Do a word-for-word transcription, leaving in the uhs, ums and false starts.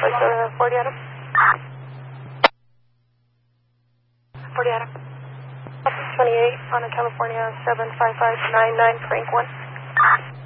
uh, forty Adam. forty Adam. twenty-eight on a California seven five five nine nine Frank one.